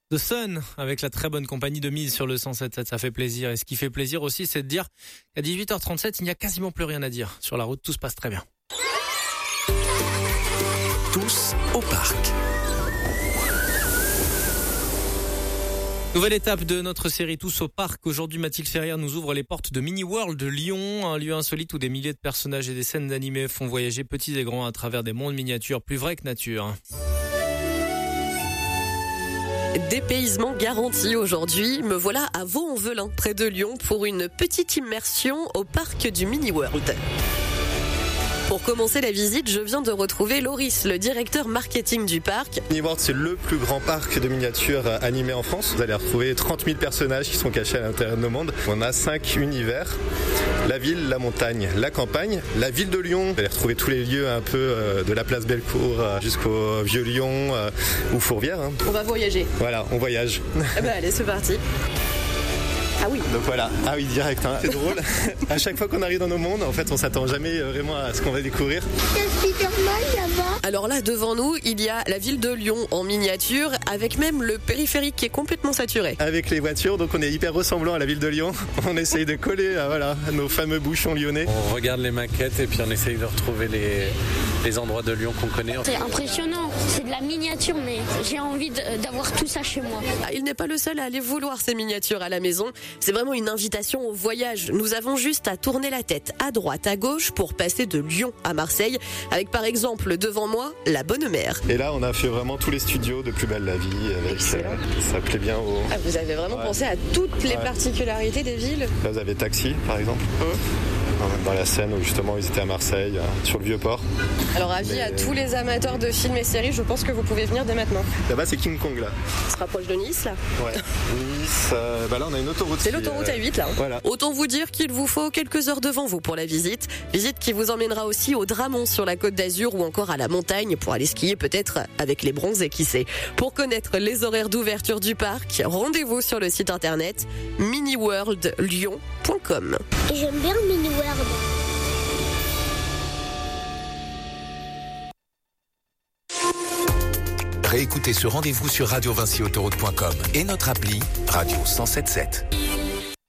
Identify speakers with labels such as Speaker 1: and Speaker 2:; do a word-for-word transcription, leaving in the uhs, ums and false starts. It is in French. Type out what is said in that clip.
Speaker 1: The Sun, avec la très bonne compagnie de Mise sur le cent sept sept, ça fait plaisir. Et ce qui fait plaisir aussi, c'est de dire qu'à dix-huit heures trente-sept, il n'y a quasiment plus rien à dire. Sur la route, tout se passe très bien.
Speaker 2: Tous au parc.
Speaker 1: Nouvelle étape de notre série Tous au parc. Aujourd'hui, Mathilde Ferrière nous ouvre les portes de Mini World de Lyon, un lieu insolite où des milliers de personnages et des scènes d'animés font voyager petits et grands à travers des mondes miniatures plus vrais que nature.
Speaker 3: Dépaysement garanti aujourd'hui. Me voilà à Vaux-en-Velin, près de Lyon, pour une petite immersion au parc du Mini World. Pour commencer la visite, je viens de retrouver Loris, le directeur marketing du parc.
Speaker 4: Mini World, c'est le plus grand parc de miniatures animés en France. Vous allez retrouver trente mille personnages qui sont cachés à l'intérieur de nos mondes. On a cinq univers. La ville, la montagne, la campagne, la ville de Lyon. Vous allez retrouver tous les lieux un peu euh, de la place Bellecour euh, jusqu'au Vieux Lyon euh, ou Fourvière. Hein.
Speaker 3: On va voyager.
Speaker 4: Voilà, on voyage.
Speaker 3: Eh ben allez, c'est parti. Ah oui.
Speaker 4: Donc voilà, ah oui, direct, hein. C'est drôle. À chaque fois qu'on arrive dans nos mondes, en fait, on s'attend jamais vraiment à ce qu'on va découvrir.
Speaker 5: Il y a Spider-Man là-bas.
Speaker 3: Alors là, devant nous, il y a la ville de Lyon en miniature, avec même le périphérique qui est complètement saturé.
Speaker 4: Avec les voitures, donc on est hyper ressemblant à la ville de Lyon. On essaye de coller à, voilà, nos fameux bouchons lyonnais.
Speaker 6: On regarde les maquettes et puis on essaye de retrouver les, les endroits de Lyon qu'on connaît.
Speaker 5: C'est impressionnant, c'est de la miniature, mais j'ai envie de, d'avoir tout ça chez moi.
Speaker 3: Ah, il n'est pas le seul à aller vouloir ces miniatures à la maison. C'est vraiment une invitation au voyage. Nous avons juste à tourner la tête à droite, à gauche pour passer de Lyon à Marseille, avec par exemple devant moi la Bonne Mère.
Speaker 4: Et là, on a fait vraiment tous les studios de Plus belle la vie. Avec,
Speaker 3: Excellent.
Speaker 4: Euh, ça plaît bien aux...
Speaker 3: Ah, vous avez vraiment
Speaker 4: ouais.
Speaker 3: pensé à toutes les
Speaker 4: ouais.
Speaker 3: particularités des villes.
Speaker 4: Là, vous avez Taxi, par exemple.
Speaker 3: Hum.
Speaker 4: Dans la scène où justement ils étaient à Marseille, sur le Vieux-Port.
Speaker 3: Alors avis
Speaker 4: Mais...
Speaker 3: à tous les amateurs de films et séries, je pense que vous pouvez venir dès maintenant.
Speaker 4: Là-bas c'est King Kong là.
Speaker 3: On se rapproche de Nice là.
Speaker 4: Ouais. Nice, euh, bah là on a une autoroute.
Speaker 3: C'est
Speaker 4: qui,
Speaker 3: l'autoroute
Speaker 4: euh,
Speaker 3: A huit là.
Speaker 4: Voilà.
Speaker 3: Autant vous dire qu'il vous faut quelques heures devant vous pour la visite. Visite qui vous emmènera aussi au Dramont sur la Côte d'Azur ou encore à la montagne pour aller skier peut-être avec les bronzés qui sait. Pour connaître les horaires d'ouverture du parc, rendez-vous sur le site internet mini world lyon point com.
Speaker 5: Et j'aime bien le Mini World.
Speaker 2: Réécoutez ce rendez-vous sur radio vinci autoroute point com et notre appli Radio cent sept sept.